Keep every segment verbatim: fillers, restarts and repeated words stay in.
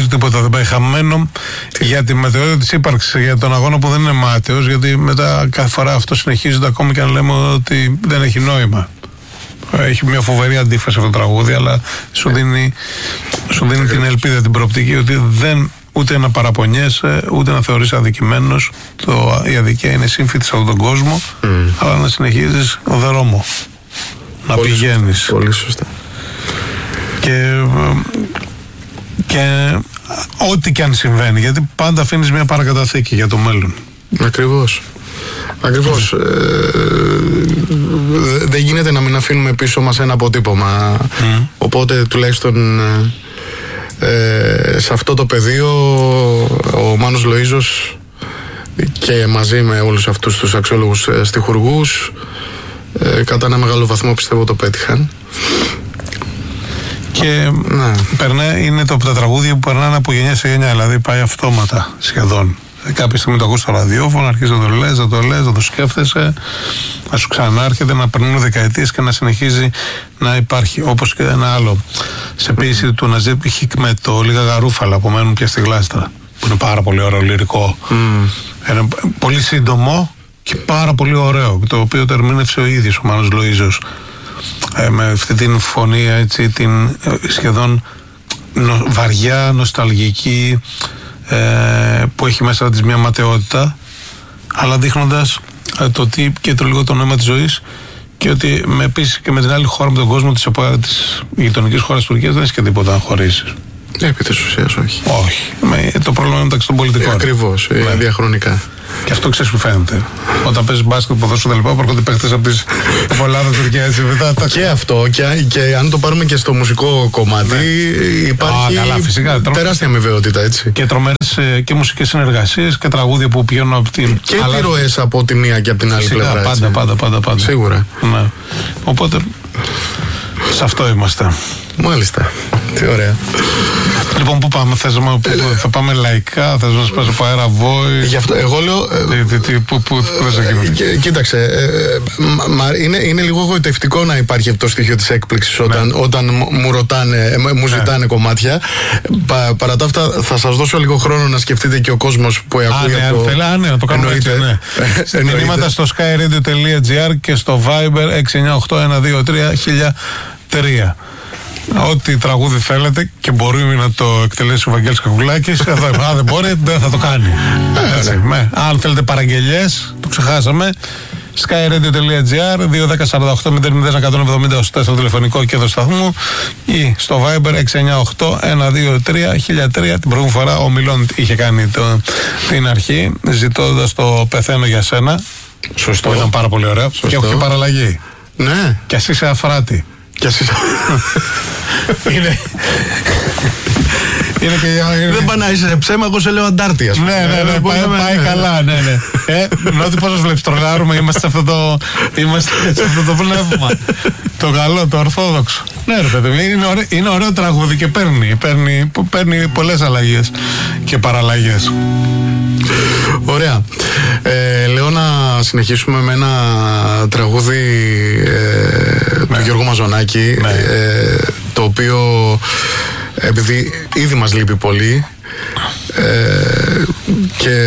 νομίζω τίποτα δεν πάει χαμένο για τη μετεωρία της ύπαρξης, για τον αγώνα που δεν είναι μάταιος, γιατί μετά κάθε φορά αυτό συνεχίζεται ακόμη και αν λέμε ότι δεν έχει νόημα. Έχει μια φοβερή αντίφαση αυτό το τραγούδι, αλλά σου δίνει, σου δίνει την ελπίδα, την προοπτική ότι δεν ούτε να παραπονιέσαι, ούτε να θεωρείς αδικημένος. Το, η αδικία είναι σύμφυτη σε αυτόν τον κόσμο, mm. αλλά να συνεχίζεις δρόμο. Να πολύ πηγαίνεις. Σωστά, πολύ σωστά. Και, και ό,τι και αν συμβαίνει, γιατί πάντα αφήνεις μια παρακαταθήκη για το μέλλον. Ακριβώς. Ακριβώς. Mm. Ε, δεν γίνεται να μην αφήνουμε πίσω μας ένα αποτύπωμα. Mm. Οπότε τουλάχιστον ε, σε αυτό το πεδίο ο Μάνος Λοΐζος και μαζί με όλους αυτούς τους αξιόλογους στιχουργούς ε, κατά ένα μεγάλο βαθμό πιστεύω το πέτυχαν. Και ναι. περνά, είναι το, τα τραγούδια που περνάνε από γενιά σε γενιά, δηλαδή πάει αυτόματα σχεδόν. Κάποια στιγμή το ακούς στο ραδιόφωνο, αρχίζει να το λες, να το λες, να το σκέφτεσαι, να σου ξανάρχεται, να περνούν δεκαετίες και να συνεχίζει να υπάρχει. Όπως και ένα άλλο, σε ποίηση του Ναζίπ Χικμέτ, το Λίγα Γαρούφαλα που μένουν πια στη Γλάστρα, που είναι πάρα πολύ ωραίο λυρικό. Mm. Ένα πολύ σύντομο και πάρα πολύ ωραίο, το οποίο το ερμήνευσε ο ίδιος ο Μάνος Λοΐζος. Ε, με αυτή την φωνή, έτσι, την ε, σχεδόν νο, βαριά, νοσταλγική, ε, που έχει μέσα της μια ματαιότητα, αλλά δείχνοντας ε, το τι και το λίγο το νόημα της ζωής, και ότι με, επίσης και με την άλλη χώρα, με τον κόσμο της, της γειτονικής χώρας της Τουρκίας δεν έχει και τίποτα να χωρίσεις. Επί της ουσίας όχι. Όχι. Με, το πρόβλημα είναι μεταξύ των πολιτικών. Ε, ακριβώς, ε, διαχρονικά. Και αυτό ξέρεις που φαίνεται. Όταν παίζεις μπάσκετ, ποδόσφαιρο τα λοιπά, προέρχονται παίχτες από τις πολλά Τουρκία. Έτσι, μετά, και αυτό, και, και αν το πάρουμε και στο μουσικό κομμάτι, ναι. υπάρχει Α, καλά, φυσικά, τεράστια αμοιβαιότητα, έτσι. Και τρομερές και μουσικές συνεργασίες και τραγούδια που πηγαίνουν από την. Και επιρροές από τη μία και από την άλλη φυσικά, πλευρά. Πάντα, πάντα, πάντα, πάντα. Σίγουρα. Ναι. Οπότε, σε αυτό είμαστε. Μάλιστα. Τι ωραία. Λοιπόν, πού πάμε, θες, που, θα πάμε λαϊκά, θες να μας πας από αέρα βόη. Γι' αυτό, εγώ λέω. Τι, τι, πού, πού, πού θα ε, κοίταξε, ε, μα, είναι, είναι λίγο γοητευτικό να υπάρχει αυτό το στοιχείο της έκπληξης όταν, ναι. όταν μου ρωτάνε, μου ζητάνε ναι. κομμάτια. Πα, παρά τα αυτά, θα σας δώσω λίγο χρόνο να σκεφτείτε και ο κόσμος που ακούει. Α, ναι, από... θέλει, α, ναι, να το κάνουμε έτσι, ναι. Μηνύματα στο skyradio τελεία gr και στο Viber έξι εννιά οκτώ ένα δύο τρία χίλια τρία. Ό,τι τραγούδι θέλετε και μπορεί να το εκτελέσει ο Βαγγέλης Κακουλάκης. Αν δεν μπορεί, δεν θα το κάνει. Έτσι, με. Αν θέλετε παραγγελιές, το ξεχάσαμε. skyradio τελεία gr δύο ένα μηδέν σαράντα οκτώ μηδέν μηδέν εκατόν εβδομήντα στο τηλεφωνικό κέντρο σταθμού ή στο Viber έξι εννιά οκτώ ένα δύο τρία χίλια τρία. Την προηγούμενη φορά ο Μιλών είχε κάνει το, την αρχή ζητώντας το «Πεθαίνω για σένα». Σωστό. Που ήταν πάρα πολύ ωραίο. Σωστό. Και έχω και παραλλαγή. Ναι. Και εσύ είσαι αφράτη. Και εσύ... είναι... είναι και... είναι... Δεν πάει να είσαι ψέμα, εγώ σε λέω αντάρτιας. Ναι, ναι, ναι, πάει, πάει καλά, ναι, ναι. Ε, νότι πώς σας βλέπεις, τρολάρουμε, είμαστε σε αυτό το, είμαστε σε αυτό το πνεύμα. Το καλό, το ορθόδοξο. Ναι, ρε παιδί, είναι, ωραίο, είναι ωραίο τραγούδι και παίρνει, παίρνει, παίρνει πολλές αλλαγές και παραλλαγές. Ωραία. Ε, λέω να συνεχίσουμε με ένα τραγούδι ε, ναι. του Γιώργου Μαζονάκη, ναι. ε, το οποίο επειδή ήδη μας λείπει πολύ ε, και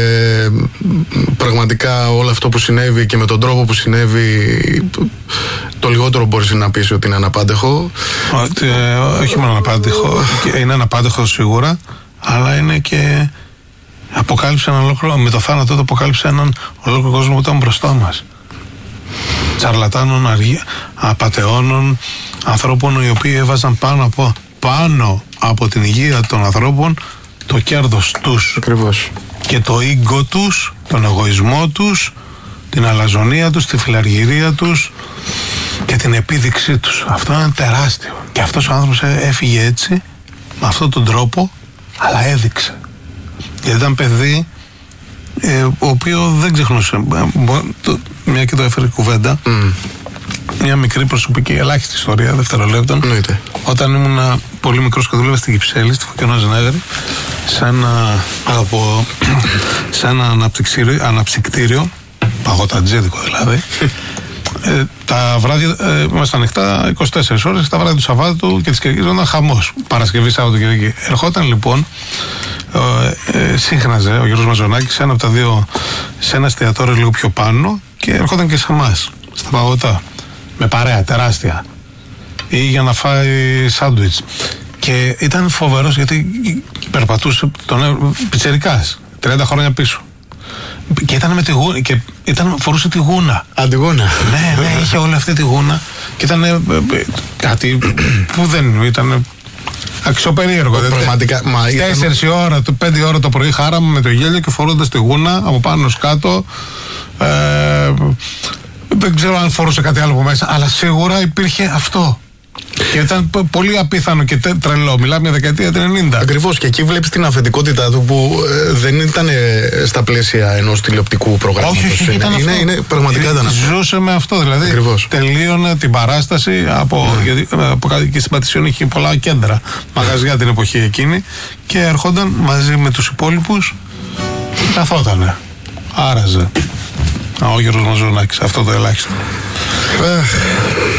πραγματικά όλο αυτό που συνέβη και με τον τρόπο που συνέβη, το λιγότερο μπορείς να πεις ότι είναι αναπάντεχο. Ότι, ε, όχι μόνο αναπάντεχο, είναι αναπάντεχο σίγουρα, αλλά είναι και αποκάλυψε έναν ολόκληρο, με το θάνατο του αποκάλυψε έναν ολόκληρο κόσμο που ήταν μπροστά μας. Τσαρλατάνων, αργία, απατεώνων, ανθρώπων οι οποίοι έβαζαν πάνω από, πάνω από την υγεία των ανθρώπων το κέρδος τους. Ακριβώς. Και το ίγκο τους, τον εγωισμό τους, την αλαζονία τους, τη φιλαργυρία τους και την επίδειξή τους. Αυτό είναι τεράστιο. Και αυτός ο άνθρωπος έφυγε έτσι, με αυτόν τον τρόπο, αλλά έδειξε. Γιατί ήταν παιδί ε, ο οποίο δεν ξεχνούσε. Μια και το έφερε κουβέντα. Mm. Μια μικρή προσωπική, ελάχιστη ιστορία, δευτερολέπτων. Mm. Όταν ήμουν πολύ μικρός και δούλευα στην Κυψέλη, στη Φωκιανό Ζενέγρη, σε ένα, από, σε ένα αναψυκτήριο, αναψυκτήριο παγωτατζίδικο δηλαδή, ε, τα βράδια ε, ήμασταν ανοιχτά είκοσι τέσσερις ώρες, τα βράδια του Σαββάτου και της Κυριακής ήταν χαμός. Παρασκευή, Σάββατο, Κυριακή. Ερχόταν λοιπόν, ε, ε, σύχναζε ο Γιώργος Μαζονάκης σε ένα από τα δύο, σε ένα εστιατόριο λίγο πιο πάνω και ερχόταν και σε εμάς, στα παγωτά. Με παρέα, τεράστια. Ή για να φάει σάντουιτς. Και ήταν φοβερός γιατί περπατούσε τον πιτσιρικάς, τριάντα χρόνια πίσω. Και ήταν με τη γούνα, και ήταν, φορούσε τη γούνα. Αντιγούνα. Ναι, ναι, είχε όλη αυτή τη γούνα και ήταν ε, ε, κάτι που δεν ήταν αξιοπερίεργο. Πραγματικά. Τέσσερις η ώρα, πέντε ώρα το πρωί χάραμε με το γέλιο και φορώντας τη γούνα από πάνω ως κάτω. Ε, δεν ξέρω αν φορούσε κάτι άλλο από μέσα, αλλά σίγουρα υπήρχε αυτό. Και ήταν πολύ απίθανο και τρελό. Μιλάμε για δεκαετία του ενενήντα. Ακριβώς. Και εκεί βλέπεις την αυθεντικότητα του που ε, δεν ήταν στα πλαίσια ενός τηλεοπτικού προγράμματος. Όχι, όχι, ήταν είναι, αυτό. είναι, πραγματικά ήταν αυτό. Ζούσε με αυτό. Δηλαδή, ακριβώς. Τελείωνε την παράσταση από, mm. γιατί, από, και στην Πατησιόν είχε πολλά κέντρα, μαγαζιά την εποχή εκείνη, και έρχονταν μαζί με τους υπόλοιπους, καθότανε. Άραζε. Ο Γιώργος Μαζονάκης, αυτό το ελάχιστο.